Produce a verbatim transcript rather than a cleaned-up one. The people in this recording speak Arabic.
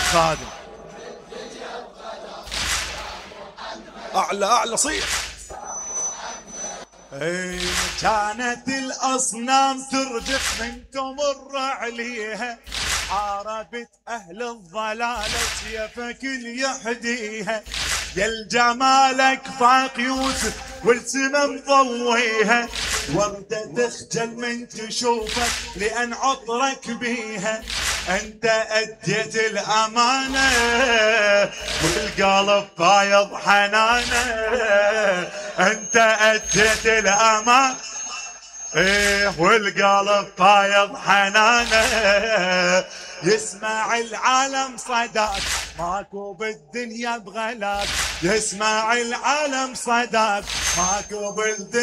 خادم. اعلى اعلى صيح. اي كانت الاصنام ترجف من تمر عليها، عاربت اهل الضلال سيفك يحديها، يا الجمالك فاق يوسف والسما مضويها، وردة تخجل من تشوفك لان عطرك بيها، انت اديت الامانة والقلب فايض حنانة، انت اديت الامانة ايه والقلب فايض حنانه، يسمع العالم صداك ماكو بالدنيا بغلاك، يسمع العالم صداك ماكو بالدنيا